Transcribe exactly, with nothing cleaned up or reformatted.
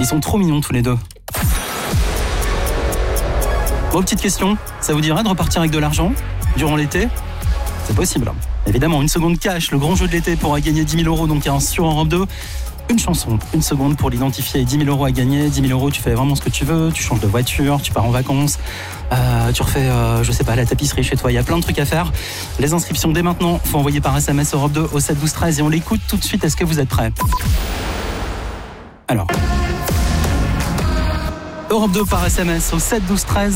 Ils sont trop mignons tous les deux. Bon, petite question, ça vous dirait de repartir avec de l'argent durant l'été ? C'est possible. Évidemment, une seconde cash, le grand jeu de l'été pour gagner dix mille euros, donc un sur Europe deux. Une chanson, une seconde pour l'identifier. dix mille euros à gagner. dix mille euros, tu fais vraiment ce que tu veux. Tu changes de voiture, tu pars en vacances, euh, tu refais, euh, je sais pas, la tapisserie chez toi. Il y a plein de trucs à faire. Les inscriptions dès maintenant, faut envoyer par S M S Europe deux au sept douze treize et on l'écoute tout de suite. Est-ce que vous êtes prêts ? Alors, Europe deux par S M S au sept douze treize.